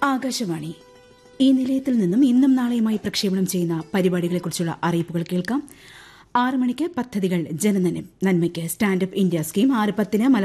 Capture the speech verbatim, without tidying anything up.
ആകാശവാണി ഈ നിലയത്തിൽ നിന്നും ഇന്നും നാളെയുമായി പ്രക്ഷേപണം ചെയ്യുന്ന പരിപാടികളെക്കുറിച്ചുള്ള അറിയിപ്പുകൾ കേൾക്കാം. ആറ് മണിക്ക് പദ്ധതികൾ ജനനന്മയ്ക്ക് സ്റ്റാൻഡപ്പ് ഇന്ത്യ സ്കീം, ആറ് പത്തിന്